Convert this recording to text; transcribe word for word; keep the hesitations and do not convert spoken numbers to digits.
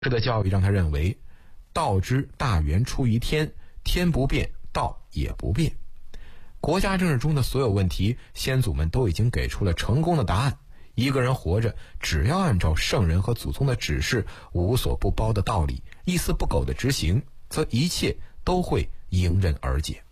师的教育让他认为，道之大源出于天，天不变，道也不变。国家政治中的所有问题，先祖们都已经给出了成功的答案。一个人活着，只要按照圣人和祖宗的指示，无所不包的道理，一丝不苟的执行，则一切都会迎刃而解。